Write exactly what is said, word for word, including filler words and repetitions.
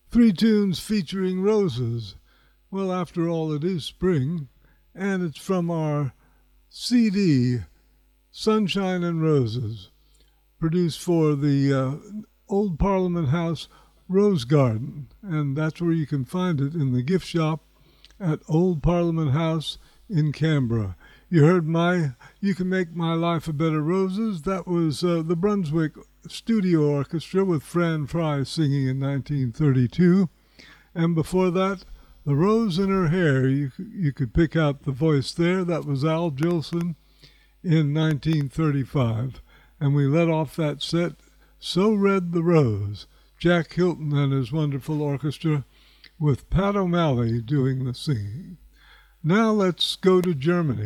Three tunes featuring roses. Well, after all, it is spring, and it's from our C D, Sunshine and Roses, produced for the uh, Old Parliament House Rose Garden, and that's where you can find it in the gift shop at Old Parliament House in Canberra. You heard my You Can Make My Life a Better Roses. That was uh, the Brunswick Studio Orchestra with Fran Fry singing in nineteen thirty-two. And before that, The Rose in Her Hair. You, you could pick out the voice there. That was Al Jolson in nineteen thirty-five. And we let off that set, So Red the Rose, Jack Hilton and his wonderful orchestra, with Pat O'Malley doing the singing. Now let's go to Germany.